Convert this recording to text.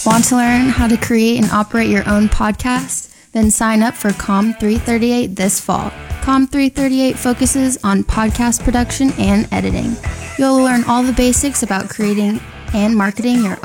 Want to learn how to create and operate your own podcast? Then sign up for COM 338 this fall. COM 338 focuses on podcast production and editing. You'll learn all the basics about creating and marketing your